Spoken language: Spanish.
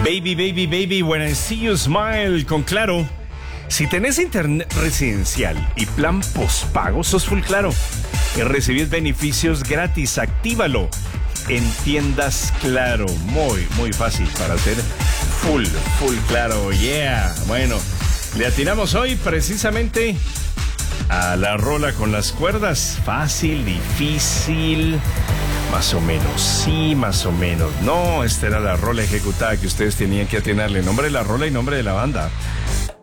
Baby, baby, baby, when I see you smile con Claro. Si tenés internet residencial y plan postpago, sos full Claro. Y recibís beneficios gratis. Actívalo en tiendas Claro. Muy fácil para hacer full Claro. Yeah. Bueno, le atinamos hoy precisamente a la rola con las cuerdas. Fácil, difícil, más o menos sí, más o menos no. Esta era la rola ejecutada que ustedes tenían que atinarle. Nombre de la rola y nombre de la banda.